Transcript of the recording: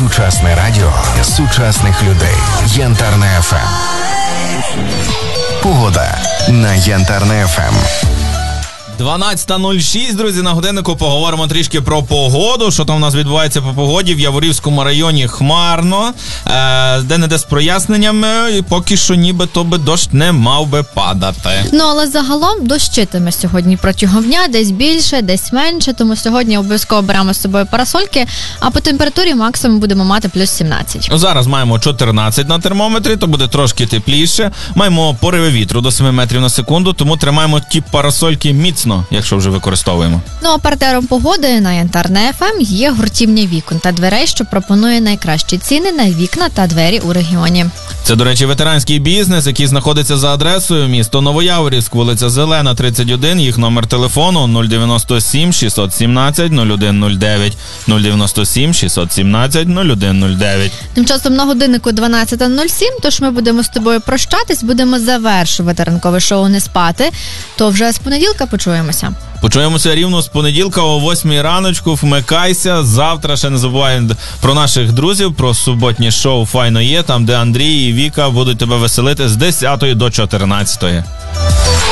Сучасне радіо сучасних людей. Янтарне ФМ. Погода на Янтарне ФМ. 12:06, друзі, на годиннику. Поговоримо трішки про погоду. Що там у нас відбувається по погоді? В Яворівському районі хмарно, де-не-де з проясненнями, і поки що нібито би дощ не мав би падати. Ну, але загалом дощитиме сьогодні протягом дня, десь більше, десь менше, тому сьогодні обов'язково беремо з собою парасольки, а по температурі максимум будемо мати плюс 17. Зараз маємо 14 на термометрі, то буде трошки тепліше. Маємо пориви вітру до 7 метрів на секунду, тому тримаємо ті парасольки міцно, якщо вже використовуємо. Ну, а партнером погоди на Янтарне ФМ є гуртівня вікон та дверей, що пропонує найкращі ціни на вікна та двері у регіоні. Це, до речі, ветеранський бізнес, який знаходиться за адресою місто Новояворівськ, вулиця Зелена, 31, їх номер телефону 097 617 0109, 097 617 0109. Тим часом на годиннику 12:07, тож ми будемо з тобою прощатись, будемо завершувати ранкове шоу «Не спати», то вже з понеділка почуємося. Почуємося рівно з понеділка о 8 раночку. Вмикайся. Завтра ще не забувай про наших друзів, про суботнє шоу «Файно є», там, де Андрій і Віка будуть тебе веселити з 10 до 14.